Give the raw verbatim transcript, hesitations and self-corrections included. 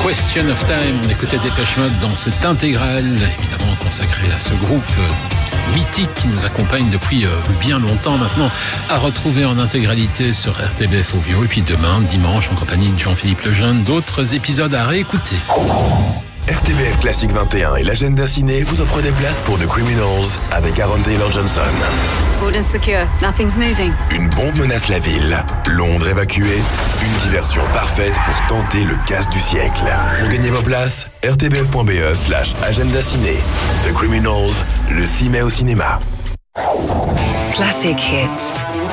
Question of Time, on écoutait Dépêche Mode dans cette intégrale, évidemment consacrée à ce groupe mythique qui nous accompagne depuis bien longtemps maintenant, à retrouver en intégralité sur R T B F Audio. Et puis demain, dimanche, en compagnie de Jean-Philippe Lejeune, d'autres épisodes à réécouter. R T B F Classique vingt et un et l'agenda ciné vous offrent des places pour The Criminals avec Aaron Taylor-Johnson. Cordon secure, nothing's moving. Une bombe menace la ville. Londres évacuée. Une diversion parfaite pour tenter le casse du siècle. Pour gagner vos places, r t b f point b e slash agenda ciné. The Criminals, le six mai au cinéma. Classic hits.